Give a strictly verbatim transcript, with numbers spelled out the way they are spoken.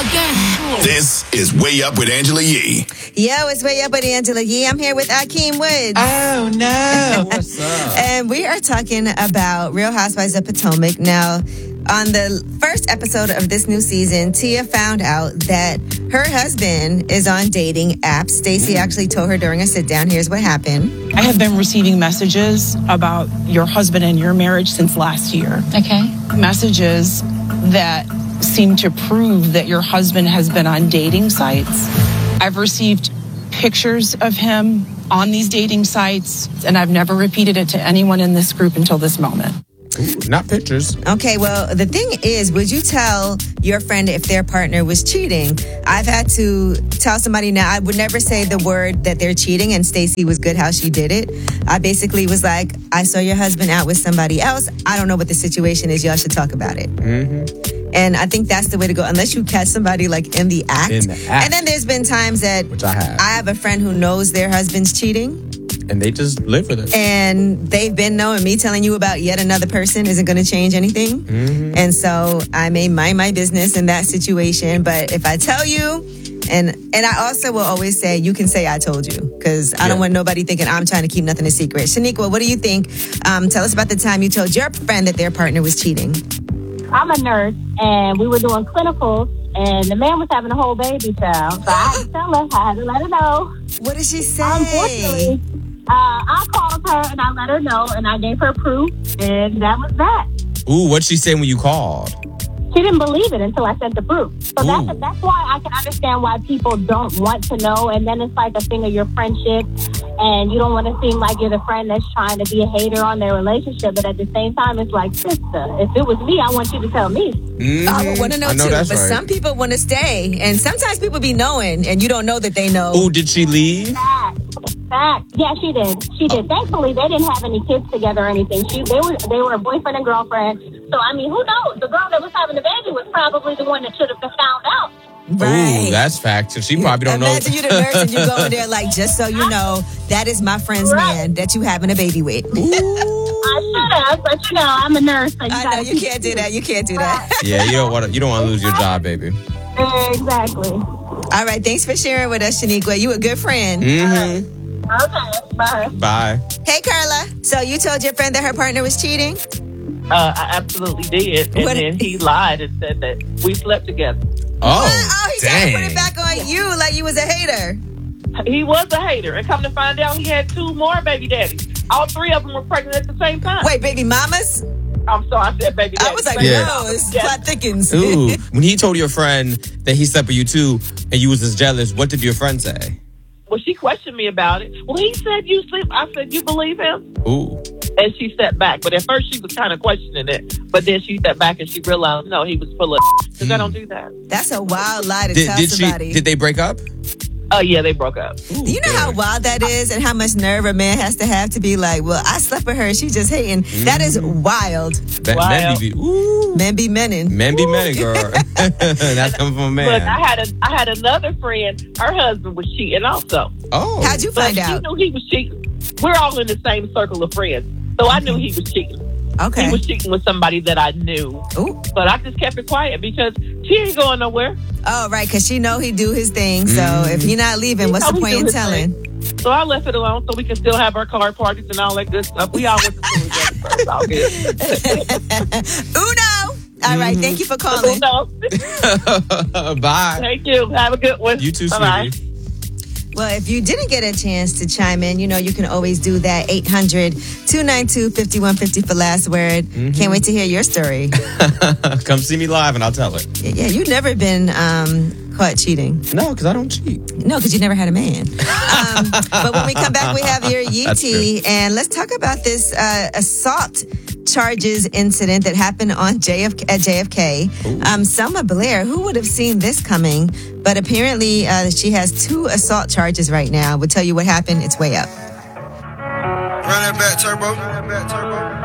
again. This is Way Up with Angela Yee. Yo, it's Way Up with Angela Yee. I'm here with Akeem Woods. Oh, no. What's up? And we are talking about Real Housewives of Potomac. Now, on the first episode of this new season, Tia found out that her husband is on dating apps. Stacey actually told her during a sit-down, here's what happened. I have been receiving messages about your husband and your marriage since last year. Okay. Messages that seem to prove that your husband has been on dating sites. I've received pictures of him on these dating sites, and I've never repeated it to anyone in this group until this moment. Ooh, not pictures. Okay, well, the thing is, would you tell your friend if their partner was cheating? I've had to tell somebody now, I would never say the word that they're cheating, and Stacey was good how she did it. I basically was like, I saw your husband out with somebody else. I don't know what the situation is. Y'all should talk about it. Mm-hmm. And I think that's the way to go, unless you catch somebody like in the act. In the act. And then there's been times that Which I have. I have a friend who knows their husband's cheating. And they just live with it. And they've been knowing me telling you about yet another person isn't going to change anything. Mm-hmm. And so I may mind my business in that situation. But if I tell you, and and I also will always say, you can say I told you. Because I Yeah. don't want nobody thinking I'm trying to keep nothing a secret. Shaniqua, what do you think? Um, tell us about the time you told your friend that their partner was cheating. I'm a nurse, and we were doing clinicals, and the man was having a whole baby child. So I had to tell her, I had to let her know. What did she say? Unfortunately, uh, I called her, and I let her know, and I gave her proof, and that was that. Ooh, what'd she say when you called? She didn't believe it until I sent the proof. So Ooh. that's, that's why I can understand why people don't want to know, and then it's like a thing of your friendship, and you don't want to seem like you're the friend that's trying to be a hater on their relationship, but at the same time, it's like, sister, if it was me, I want you to tell me. Mm-hmm. I would want to know, I know too. that's But right. some people want to stay. And sometimes people be knowing, and you don't know that they know. Ooh, did she leave? Fact. Fact. Yeah, she did. She did. Thankfully, they didn't have any kids together or anything. She, they were, they were a boyfriend and girlfriend. So, I mean, who knows? The girl that was having the baby was probably the one that should have found out. Right. Ooh, that's fact. So she probably don't Imagine know. you the nurse and you go in there like, just so you know, that is my friend's Right. man that you having a baby with. I should have, but you know, I'm a nurse. So you I know gotta you keep- can't do that. You can't do that. Yeah, you don't want to. You don't want to lose your job, baby. Exactly. All right, thanks for sharing with us, Shaniqua. You a good friend. Mm-hmm. Okay, bye. Bye. Hey, Carla. So you told your friend that her partner was cheating? Uh, I absolutely did. And What- then he lied and said that we slept together. Oh, What? Oh, he tried to put dang. it back on you like you was a hater. He was a hater. And come to find out, he had two more baby daddies. All three of them were pregnant at the same time. Wait, baby mamas? I'm sorry, I said baby daddies. I was like, Yeah. no, it's Yeah. plot thickens. Ooh, when he told your friend that he slept with you too, and you was as jealous, what did your friend say? Well, she questioned me about it. Well, he said you sleep. I said, you believe him? Ooh. And she stepped back. But at first, she was kind of questioning it. But then she stepped back and she realized, no, he was full of because I don't do that. That's a wild lie to Did, tell did she? somebody. Did they break up? Oh, yeah, they broke up. Ooh, Do you know how good. wild that is and how much nerve a man has to have to be like, well, I slept with her. She just hating. That is wild. That, Wow. Men be, ooh. Men be menning. Men be men, girl. That's coming from a man. But I had a, I had another friend. Her husband was cheating also. Oh. How'd you But find she out? knew he was cheating. We're all in the same circle of friends. So I knew he was cheating. Okay. He was cheating with somebody that I knew. Ooh. But I just kept it quiet because she ain't going nowhere. Oh, right, because she know he do his thing. So Mm. if he not leaving, He what's know the he point do in his telling? thing. So I left it alone so we can still have our card parties and all that good stuff. We all went to school together. So it's all good. Uno. All right, thank you for So, calling. no. Bye. Thank you. Have a good one. You too, Bye-bye. sweetie. Well, if you didn't get a chance to chime in, you know, you can always do that. eight hundred, two nine two, five one five zero for last word. Mm-hmm. Can't wait to hear your story. Come see me live and I'll tell it. Yeah, you've never been um, caught cheating. No, because I don't cheat. No, because you never had a man. Um, but when we come back, we have your Yee That's Tea, and let's talk about this uh, assault charges incident that happened on J F K at J F K. Um, Selma Blair, who would have seen this coming? But apparently, uh, she has two assault charges right now. We'll tell you what happened. It's way up. Run that back, turbo. Run that back, turbo.